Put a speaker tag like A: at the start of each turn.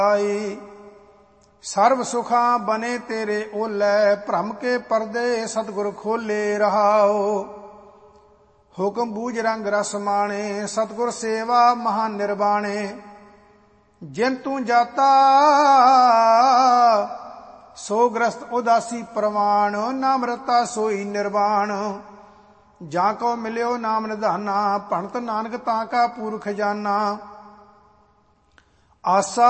A: ਸਰਬ ਸੁਖਾਂ ਬਨੇ ਤੇਰੇ ਓਲੈ, ਭ੍ਰਮ ਕੇ ਪਰਦੇ ਸਤਿਗੁਰ ਖੋਲੇ ਰਹਾਓ। ਹੁਕਮ ਬੂਝ ਰੰਗ ਰਸ ਮਾਣੇ, ਸਤਿਗੁਰ ਸੇਵਾ ਮਹਾ ਨਿਰਵਾਣੇ। ਜਿਨ ਤੂੰ ਜਾਤਾ ਸੋ ਗ੍ਰਸਤ ਉਦਾਸੀ ਪ੍ਰਵਾਨ, ਨਾਮ ਰਤਾ ਸੋਈ ਨਿਰਵਾਣ। ਜਾਂ ਕੋ ਮਿਲਿਓ ਨਾਮ ਨਿਧਾਨਾ, ਭਣਤ ਨਾਨਕ ਤਾਂ ਕਾ ਪੂਰ ਖਜ਼ਾਨਾ। ਆਸਾ